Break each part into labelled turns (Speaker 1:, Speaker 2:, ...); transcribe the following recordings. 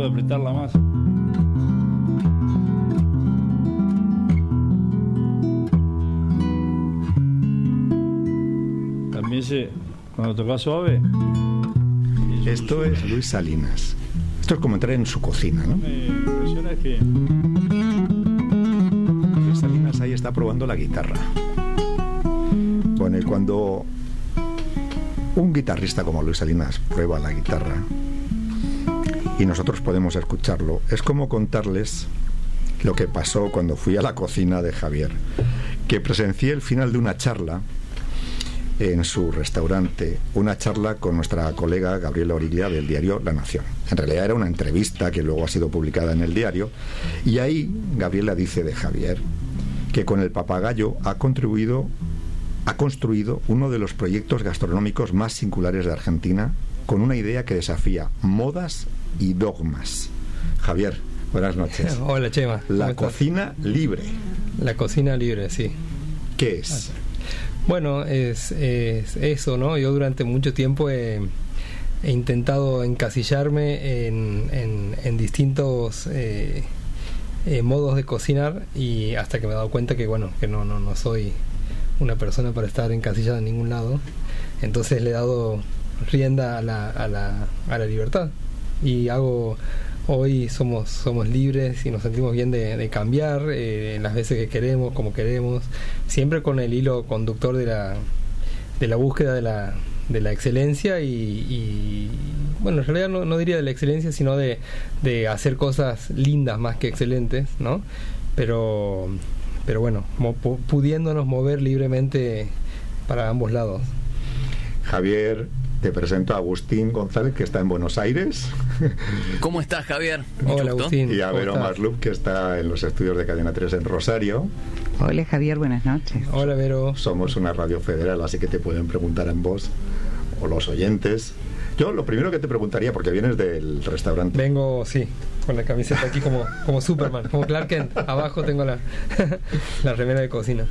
Speaker 1: de apretarla más. También cuando toca suave.
Speaker 2: Esto es Luis Salinas. Esto es como entrar en su cocina, ¿no?
Speaker 1: Me impresiona que
Speaker 2: Luis Salinas ahí está probando la guitarra. Bueno, y cuando un guitarrista como Luis Salinas prueba la guitarra y nosotros podemos escucharlo, es como contarles lo que pasó cuando fui a la cocina de Javier, que presencié el final de una charla en su restaurante, una charla con nuestra colega Gabriela Origlia del diario La Nación. En realidad era una entrevista que luego ha sido publicada en el diario, y ahí Gabriela dice de Javier que con el Papagayo ha construido uno de los proyectos gastronómicos más singulares de Argentina, con una idea que desafía modas y dogmas. Javier, buenas noches.
Speaker 3: Hola, Chema.
Speaker 2: La cocina libre.
Speaker 3: La cocina libre, sí.
Speaker 2: ¿Qué es?
Speaker 3: Bueno, es eso, ¿no? Yo durante mucho tiempo he intentado encasillarme en distintos modos de cocinar, y hasta que me he dado cuenta que, bueno, que no soy una persona para estar encasillada en ningún lado. Entonces le he dado rienda a la libertad, y hoy somos libres y nos sentimos bien de cambiar las veces que queremos, como queremos, siempre con el hilo conductor de la búsqueda de la excelencia, y bueno, en realidad no diría de la excelencia, sino de hacer cosas lindas más que excelentes, ¿no? Pero bueno, pudiéndonos mover libremente para ambos lados.
Speaker 2: Javier, te presento a Agustín González, que está en Buenos Aires.
Speaker 4: ¿Cómo estás, Javier?
Speaker 3: Hola, Agustín.
Speaker 2: Y a Vero Maslup, que está en los estudios de Cadena 3 en Rosario.
Speaker 5: Hola, Javier, buenas noches.
Speaker 3: Hola, Vero.
Speaker 2: Somos una radio federal, así que te pueden preguntar en voz, o los oyentes. Yo lo primero que te preguntaría, porque vienes del restaurante.
Speaker 3: Vengo, sí, con la camiseta aquí como Superman, como Clark Kent. Abajo tengo la remera de cocina.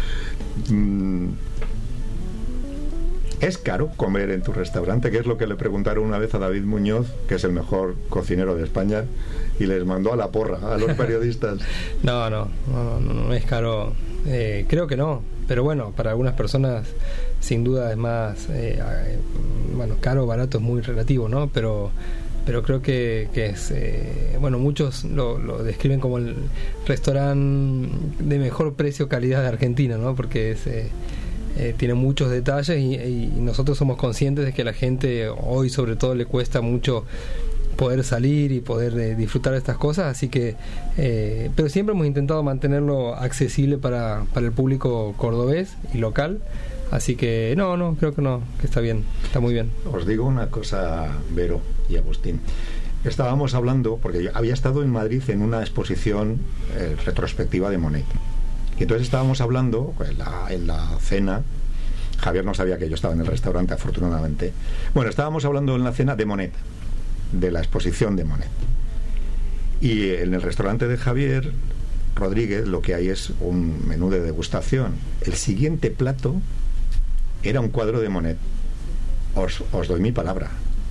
Speaker 3: ¿Es caro comer en tu restaurante? Que es lo que le preguntaron una vez a David Muñoz, que es el mejor cocinero de España, y les mandó a la porra a los periodistas. No es caro. Creo que no, pero bueno, para algunas personas sin duda es más, bueno, caro o barato es muy relativo, ¿no? Pero creo que es, bueno, muchos lo describen como el restaurante de mejor precio-calidad de Argentina, ¿no? Porque tiene muchos detalles, y nosotros somos conscientes de que a la gente hoy sobre todo le cuesta mucho poder salir y poder disfrutar de estas cosas, así que pero siempre hemos intentado mantenerlo accesible para el público cordobés y local, así que no, creo que está bien, está muy bien.
Speaker 2: Os digo una cosa, Vero y Agustín. Estábamos hablando, porque yo había estado en Madrid en una exposición retrospectiva de Monet, y entonces estábamos hablando en la cena. Javier no sabía que yo estaba en el restaurante, afortunadamente. Bueno, estábamos hablando en la cena de Monet, de la exposición de Monet, y en el restaurante de Javier Rodríguez lo que hay es un menú de degustación. El siguiente plato era un cuadro de Monet. Os doy mi palabra,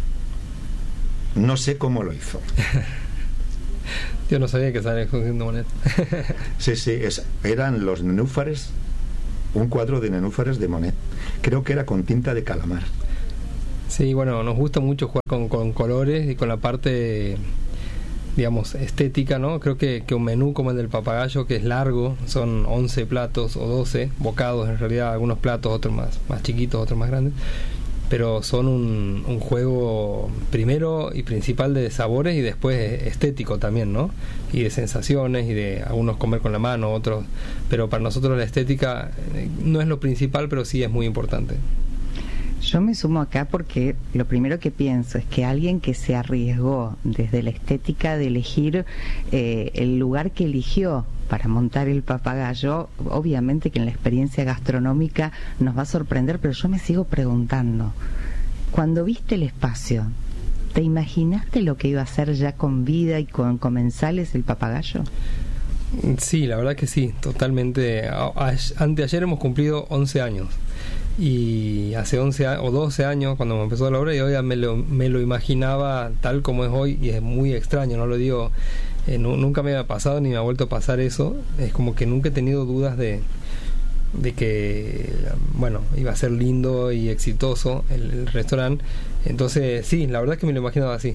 Speaker 2: no sé cómo lo hizo.
Speaker 3: Yo no sabía que estaba en la exposición de Monet.
Speaker 2: Sí, eran los nenúfares, un cuadro de nenúfares de Monet. Creo que era con tinta de calamar.
Speaker 3: Sí, bueno, nos gusta mucho jugar con colores y con la parte, digamos, estética, ¿no? Creo que un menú como el del Papagayo, que es largo, son 11 platos o 12 bocados, en realidad algunos platos, otros más chiquitos, otros más grandes, pero son un juego primero y principal de sabores, y después estético también, ¿no? Y de sensaciones, y de algunos comer con la mano, otros, pero para nosotros la estética no es lo principal, pero sí es muy importante.
Speaker 5: Yo me sumo acá porque lo primero que pienso es que alguien que se arriesgó desde la estética de elegir el lugar que eligió para montar el Papagayo, obviamente que en la experiencia gastronómica nos va a sorprender, pero yo me sigo preguntando, cuando viste el espacio, ¿te imaginaste lo que iba a ser ya con vida y con comensales el Papagayo?
Speaker 3: Sí, la verdad que sí, totalmente. Anteayer hemos cumplido 11 años.
Speaker 6: y hace 11 o 12 años cuando me empezó la obra, yo ya me lo imaginaba tal como es hoy, y es muy extraño, no lo digo, nunca me ha pasado ni me ha vuelto a pasar eso. Es como que nunca he tenido dudas de que, bueno, iba a ser lindo y exitoso el restaurante. Entonces sí, la verdad es que me lo imaginaba así,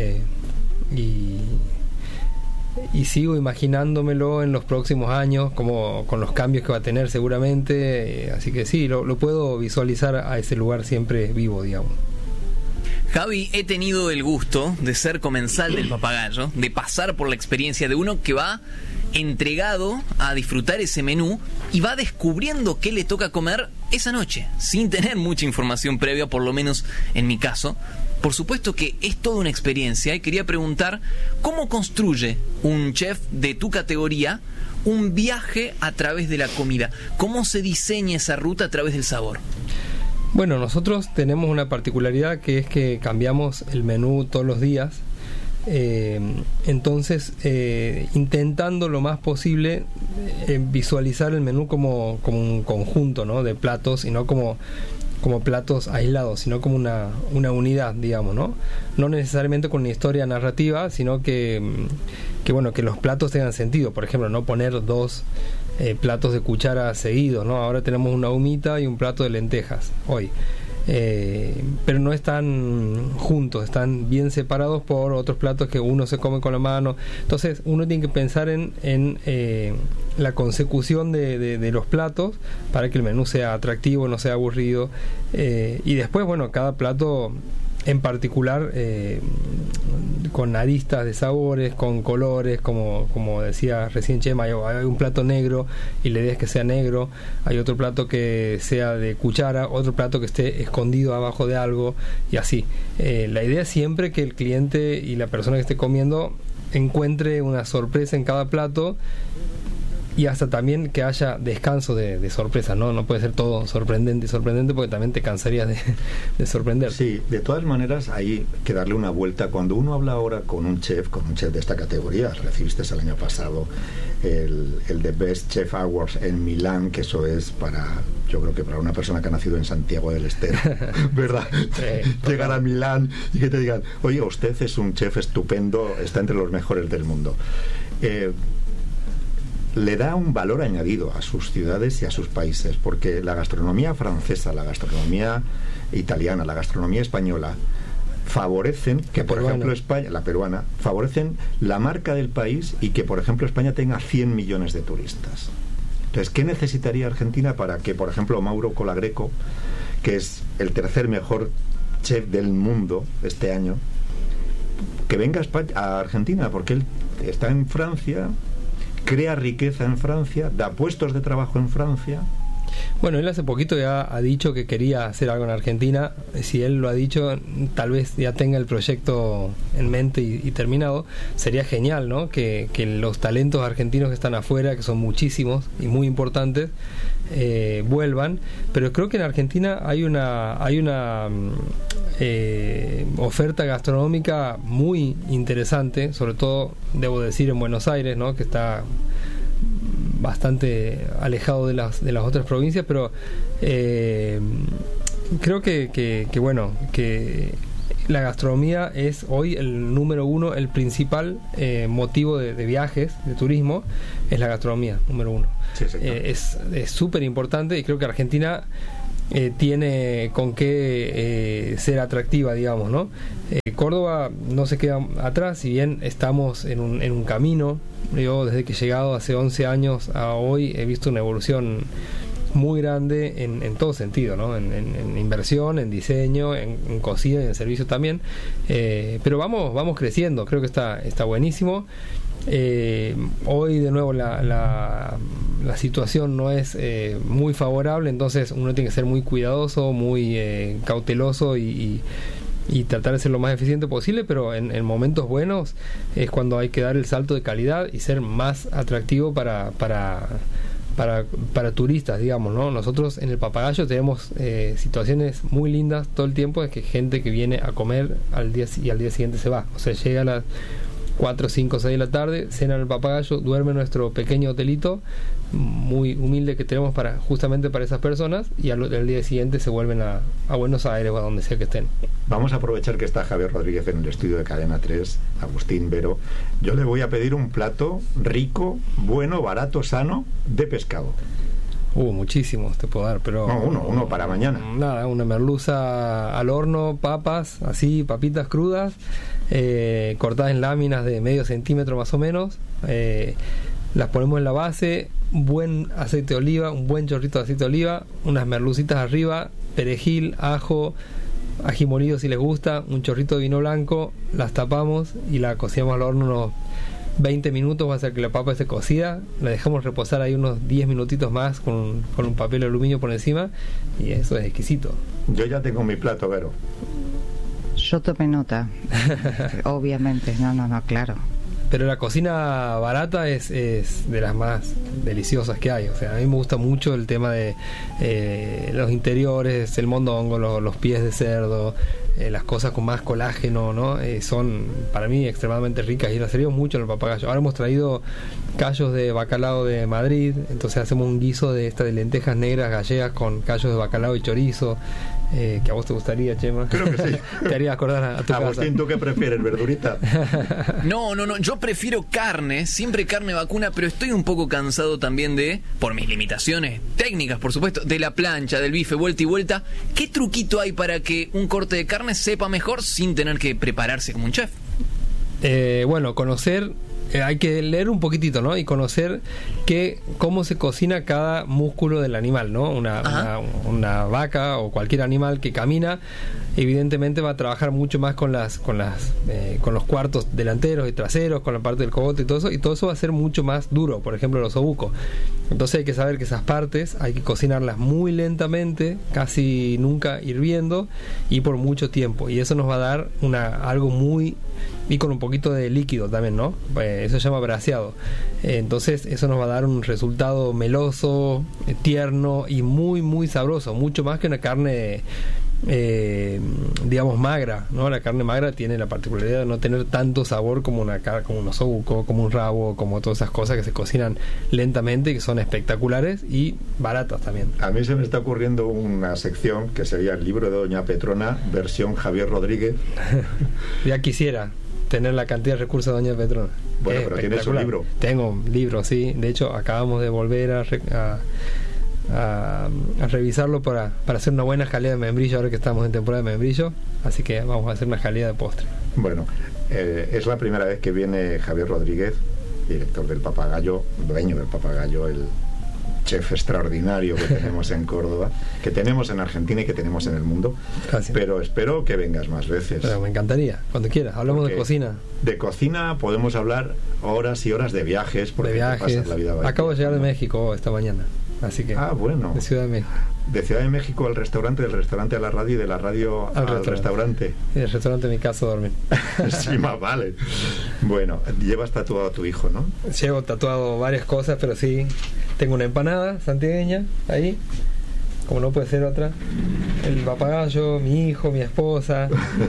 Speaker 6: y sigo imaginándomelo en los próximos años, como con los cambios que va a tener seguramente, así que sí, lo puedo visualizar a ese lugar siempre vivo, digamos.
Speaker 4: Javi, he tenido el gusto de ser comensal del Papagayo, de pasar por la experiencia de uno que va entregado a disfrutar ese menú y va descubriendo qué le toca comer esa noche, sin tener mucha información previa, por lo menos en mi caso. Por supuesto que es toda una experiencia, y quería preguntar, ¿cómo construye un chef de tu categoría un viaje a través de la comida? ¿Cómo se diseña esa ruta a través del sabor?
Speaker 6: Bueno, nosotros tenemos una particularidad, que es que cambiamos el menú todos los días. Entonces, intentando lo más posible visualizar el menú como un conjunto, ¿no?, de platos, y no como platos aislados, sino como una unidad, digamos, ¿no? No necesariamente con una historia narrativa, sino que bueno, que los platos tengan sentido. Por ejemplo, no poner dos platos de cuchara seguidos, ¿no? Ahora tenemos una humita y un plato de lentejas hoy. Pero no están juntos, están bien separados por otros platos que uno se come con la mano. Entonces uno tiene que pensar en la consecución de los platos para que el menú sea atractivo, no sea aburrido, y después, bueno, cada plato en particular con aristas de sabores, con colores, como decía recién Chema, hay un plato negro y la idea es que sea negro, hay otro plato que sea de cuchara, otro plato que esté escondido abajo de algo, y así. La idea es siempre que el cliente y la persona que esté comiendo encuentre una sorpresa en cada plato, y hasta también que haya descanso de sorpresa, ¿no? No puede ser todo sorprendente porque también te cansarías de sorprender.
Speaker 2: Sí, de todas maneras hay que darle una vuelta. Cuando uno habla ahora con un chef de esta categoría, recibiste el año pasado el The Best Chef Awards en Milán, que eso es yo creo que para una persona que ha nacido en Santiago del Estero, ¿verdad? Llegar a Milán y que te digan, oye, usted es un chef estupendo, está entre los mejores del mundo. Le da un valor añadido a sus ciudades y a sus países, porque la gastronomía francesa, la gastronomía italiana, la gastronomía española favorecen que, por ejemplo, España, la peruana, favorecen la marca del país, y que, por ejemplo, España tenga 100 millones de turistas. Entonces, ¿qué necesitaría Argentina para que, por ejemplo, Mauro Colagreco, que es el tercer mejor chef del mundo este año, que venga a Argentina? Porque él está en Francia, crea riqueza en Francia, da puestos de trabajo en Francia.
Speaker 6: Bueno, él hace poquito ya ha dicho que quería hacer algo en Argentina. Si él lo ha dicho, tal vez ya tenga el proyecto en mente y terminado. Sería genial, ¿no?, que los talentos argentinos que están afuera, que son muchísimos y muy importantes, vuelvan. Pero creo que en Argentina hay una oferta gastronómica muy interesante, sobre todo, debo decir, en Buenos Aires, ¿no?, que está bastante alejado de las otras provincias, pero creo que bueno, que la gastronomía es hoy el número uno, el principal motivo de viajes, de turismo, es la gastronomía, número uno. Sí, es súper importante, y creo que Argentina tiene con qué ser atractiva, digamos, ¿no? Córdoba no se queda atrás, si bien estamos en un camino. Yo, desde que he llegado hace 11 años a hoy, he visto una evolución muy grande en todo sentido, ¿no? En inversión, en diseño, en cocina y en servicio también, pero vamos creciendo. Creo que está buenísimo. Hoy, de nuevo, la situación no es muy favorable, entonces uno tiene que ser muy cuidadoso, muy cauteloso y tratar de ser lo más eficiente posible, pero en momentos buenos es cuando hay que dar el salto de calidad y ser más atractivo para turistas, digamos, ¿no? Nosotros en el Papagayo tenemos situaciones muy lindas todo el tiempo, es que gente que viene a comer al día siguiente se va, o sea, llega 4, 5, 6 de la tarde, cenan el papagayo, duerme en nuestro pequeño hotelito muy humilde que tenemos justamente para esas personas, y al día siguiente se vuelven a Buenos Aires o a donde sea que estén.
Speaker 2: Vamos a aprovechar que está Javier Rodríguez en el estudio de Cadena 3, Agustín, Vero. Yo le voy a pedir un plato rico, bueno, barato, sano, de pescado.
Speaker 6: Muchísimos te puedo dar, pero...
Speaker 2: No, uno para mañana.
Speaker 6: Nada, una merluza al horno, papas, así, papitas crudas, cortadas en láminas de medio centímetro más o menos, las ponemos en la base, buen aceite de oliva, un buen chorrito de aceite de oliva, unas merlucitas arriba, perejil, ajo, ají molido si les gusta, un chorrito de vino blanco, las tapamos y la cocinamos al horno unos 20 minutos, va a hacer que la papa esté cocida, la dejamos reposar ahí unos 10 minutitos más con un papel de aluminio por encima, y eso es exquisito.
Speaker 2: Yo ya tengo mi plato, Vero.
Speaker 5: Yo tomé nota. Obviamente, no, claro.
Speaker 6: Pero la cocina barata es de las más deliciosas que hay. O sea, a mí me gusta mucho el tema de los interiores, el mondongo, los pies de cerdo, las cosas con más colágeno, ¿no? Son para mí extremadamente ricas, y las servimos mucho en el papagayo. Ahora hemos traído callos de bacalao de Madrid, entonces hacemos un guiso de lentejas negras gallegas con callos de bacalao y chorizo, que a vos te gustaría, Chema.
Speaker 2: Creo que sí.
Speaker 6: Te haría acordar a tu casa.
Speaker 2: Agustín, ¿tú qué prefieres, verdurita?
Speaker 4: No, yo prefiero carne, siempre carne vacuna, pero estoy un poco cansado también por mis limitaciones técnicas, por supuesto, de la plancha, del bife, vuelta y vuelta. ¿Qué truquito hay para que un corte de carne sepa mejor sin tener que prepararse como un chef?
Speaker 6: Bueno, conocer... hay que leer un poquitito, ¿no? Y conocer cómo se cocina cada músculo del animal, ¿no? Una vaca o cualquier animal que camina, evidentemente va a trabajar mucho más con los cuartos delanteros y traseros, con la parte del cogote y todo eso va a ser mucho más duro, por ejemplo los obucos. Entonces hay que saber que esas partes hay que cocinarlas muy lentamente, casi nunca hirviendo y por mucho tiempo, y eso nos va a dar algo muy... y con un poquito de líquido también, ¿no? Eso se llama braseado. Entonces eso nos va a dar un resultado meloso, tierno y muy muy sabroso, mucho más que una carne digamos magra, ¿no? La carne magra tiene la particularidad de no tener tanto sabor como un osobuco, como un rabo, como todas esas cosas que se cocinan lentamente y que son espectaculares y baratas también.
Speaker 2: A mí se me está ocurriendo una sección que sería el libro de Doña Petrona versión Javier Rodríguez.
Speaker 6: Ya quisiera tener la cantidad de recursos de Doña Petrona.
Speaker 2: Bueno, pero tienes un libro.
Speaker 6: Tengo un libro, sí. De hecho, acabamos de volver a revisarlo para hacer una buena jalea de membrillo ahora que estamos en temporada de membrillo, así que vamos a hacer una jalea de postre.
Speaker 2: Bueno, es la primera vez que viene Javier Rodríguez, director del Papagayo, dueño del Papagayo, el chef extraordinario que tenemos en Córdoba, que tenemos en Argentina y que tenemos en el mundo.
Speaker 6: Gracias.
Speaker 2: Pero espero que vengas más veces.
Speaker 6: Pero me encantaría, cuando quieras. Hablamos de cocina.
Speaker 2: De cocina podemos hablar horas y horas de viajes, porque
Speaker 6: de viajes.
Speaker 2: Te pasas la vida
Speaker 6: Acabo de llegar de México esta mañana. Así que
Speaker 2: bueno,
Speaker 6: de Ciudad de México.
Speaker 2: De Ciudad de México al restaurante, del restaurante a la radio y de la radio al restaurante.
Speaker 6: Y del restaurante a mi casa a dormir.
Speaker 2: Sí, más vale. Bueno, llevas tatuado a tu hijo, ¿no?
Speaker 6: Llevo tatuado varias cosas, pero sí, tengo una empanada santiagueña ahí, como no puede ser otra. El papagayo, mi hijo, mi esposa,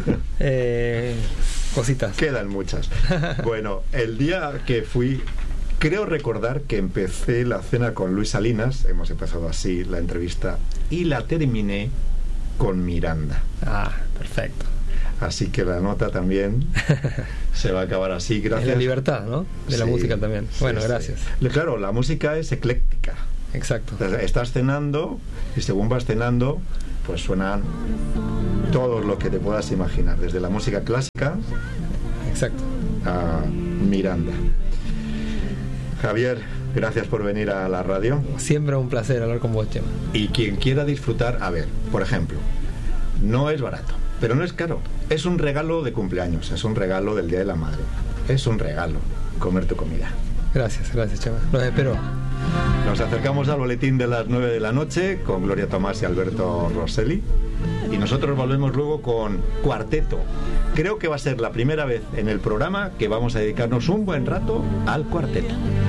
Speaker 6: cositas.
Speaker 2: Quedan muchas. Bueno, el día que fui... Creo recordar que empecé la cena con Luis Salinas, hemos empezado así la entrevista, y la terminé con Miranda.
Speaker 6: Perfecto.
Speaker 2: Así que la nota también se va a acabar así, gracias.
Speaker 6: Es la libertad, ¿no? De la música también. Bueno, sí, gracias.
Speaker 2: Sí. Claro, la música es ecléctica.
Speaker 6: Exacto.
Speaker 2: Estás cenando y según vas cenando, pues suenan todo lo que te puedas imaginar, desde la música clásica.
Speaker 6: Exacto.
Speaker 2: A Miranda. Javier, gracias por venir a la radio.
Speaker 6: Siempre un placer hablar con vos, Chema.
Speaker 2: Y quien quiera disfrutar, por ejemplo, no es barato, pero no es caro. Es un regalo de cumpleaños, es un regalo del Día de la Madre. Es un regalo comer tu comida.
Speaker 6: Gracias, Chema. Los espero.
Speaker 2: Nos acercamos al boletín de las 9 de la noche con Gloria Tomás y Alberto Rosselli. Y nosotros volvemos luego con Cuarteto. Creo que va a ser la primera vez en el programa que vamos a dedicarnos un buen rato al cuarteto.